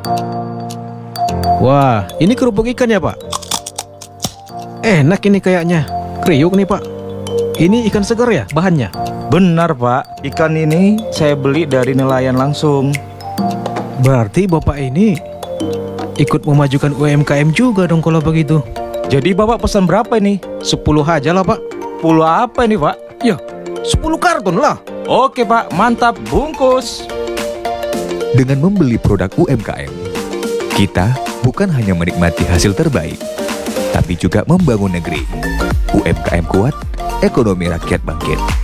Wah, ini kerupuk ikan ya, Pak? Enak ini kayaknya. Kriuk nih, Pak. Ini ikan segar ya bahannya? Benar Pak, ikan ini saya beli dari nelayan langsung. Berarti Bapak ini ikut memajukan UMKM juga dong kalau begitu. Jadi Bapak pesan berapa ini? 10 aja lah, Pak. Puluh apa ini Pak? Ya, 10 karton lah. Oke Pak, mantap, bungkus. Dengan membeli produk UMKM, kita bukan hanya menikmati hasil terbaik, tapi juga membangun negeri. UMKM kuat, ekonomi rakyat bangkit.